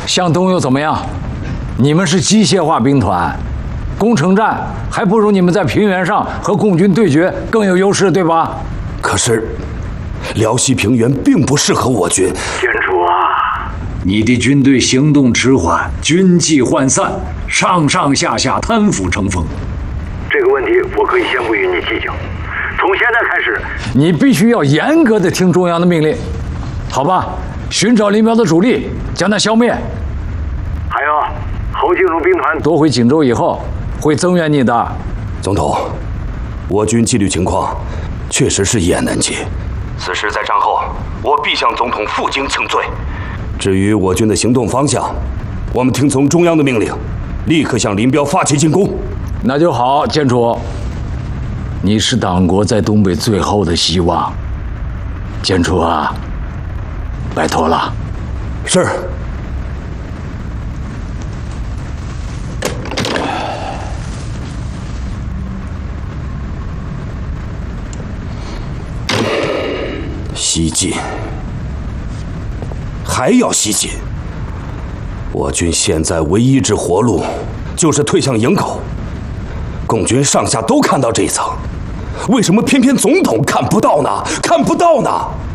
向东又怎么样？你们是机械化兵团，攻城战还不如你们在平原上和共军对决更有优势，对吧？ 可是，辽西平原并不适合我军。 建主啊， 你的军队行动迟缓，军纪涣散，上上下下贪腐成风。 这个问题我可以先不与你计较。从现在开始， 你必须要严格的听中央的命令，好吧？寻找林彪的主力，将他消灭。 还有侯敬荣兵团夺回锦州以后，会增援你的。 总统，我军纪律情况确实是一言难尽。 此事在战后，我必向总统负荆请罪。 至于我军的行动方向，我们听从中央的命令，立刻向林彪发起进攻。 那就好，建主，你是党国在东北最后的希望。建主啊，拜托了。 是。西进，还要西进。我军现在唯一之活路，就是退向营口。共军上下都看到这一层，为什么偏偏总统看不到呢？看不到呢？